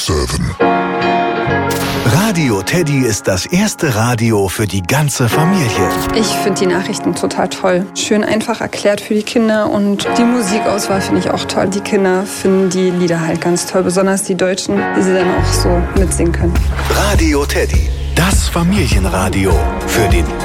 24/7. Radio Teddy ist das erste Radio für die ganze Familie. Ich finde die Nachrichten total toll. Schön einfach erklärt für die Kinder und die Musikauswahl finde ich auch toll. Die Kinder finden die Lieder halt ganz toll, besonders die Deutschen, die sie dann auch so mitsingen können. Radio Teddy, das Familienradio für den